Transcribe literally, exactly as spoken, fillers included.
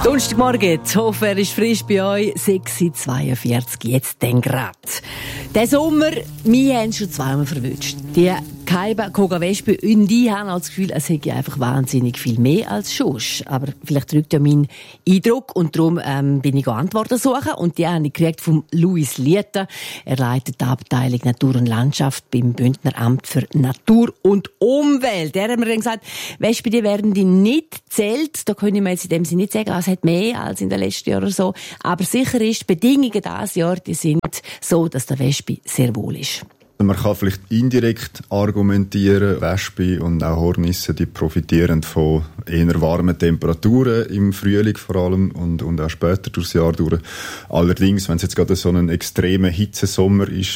Donnerstagmorgen, die Hofer ist frisch bei euch, sechs Uhr zweiundvierzig, jetzt denn grad. Der Sommer, wir haben schon zweimal verwünscht. Die Kaiba, Koga Wespe und ich haben das Gefühl, es hätte einfach wahnsinnig viel mehr als sonst. Aber vielleicht drückt ja mein Eindruck und darum ähm, bin ich Antworten suchen. Und die habe ich gekriegt von Luis Lieter. Er leitet die Abteilung Natur und Landschaft beim Bündner Amt für Natur und Umwelt. Der hat mir dann gesagt, Wespe, die werden die nicht zählt. Da können wir jetzt in dem Sinne nicht sagen, es hat mehr als in den letzten Jahren oder so. Aber sicher ist, die Bedingungen dieses Jahr, die sind so, dass der Wespe sehr wohl ist. Man kann vielleicht indirekt argumentieren, Wespe und auch Hornissen, die profitieren von eher warmen Temperaturen im Frühling vor allem und, und auch später durchs Jahr durch. Allerdings, wenn es jetzt gerade so ein extremer Hitzesommer ist,